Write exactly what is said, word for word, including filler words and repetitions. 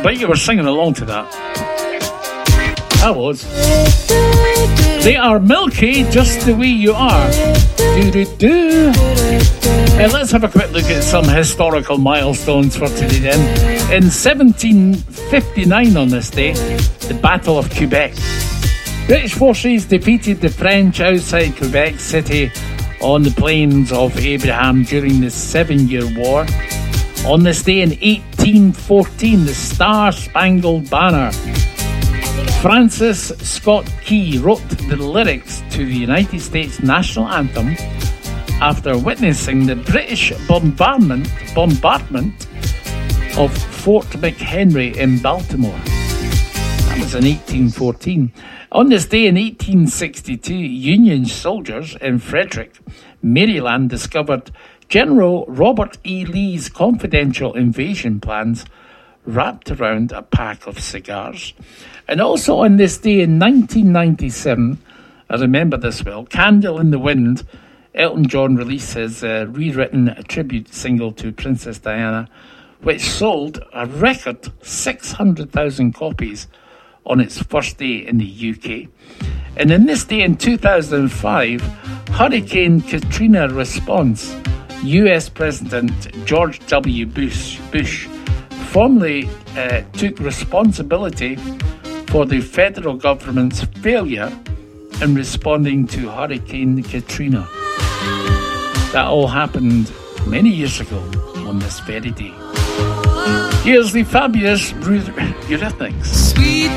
bet you were singing along to that. I was. They are Milky, Just the Way You Are. Do-do-do. Uh, let's have a quick look at some historical milestones for today then. In seventeen fifty-nine on this day, the Battle of Quebec. British forces defeated the French outside Quebec City on the plains of Abraham during the Seven Year War. On this day in eighteen fourteen, the Star Spangled Banner. Francis Scott Key wrote the lyrics to the United States national anthem after witnessing the British bombardment bombardment of Fort McHenry in Baltimore. That was in eighteen fourteen. On this day in eighteen sixty-two, Union soldiers in Frederick, Maryland, discovered General Robert E. Lee's confidential invasion plans wrapped around a pack of cigars. And also on this day in nineteen ninety-seven, I remember this well, Candle in the Wind, Elton John released his uh, rewritten tribute single to Princess Diana, which sold a record six hundred thousand copies on its first day in the U K. And in this day in two thousand five, Hurricane Katrina response, U S President George W. Bush, Bush formally uh, took responsibility for the federal government's failure in responding to Hurricane Katrina. That all happened many years ago on this very day. Here's the fabulous Eurythmics. Sweet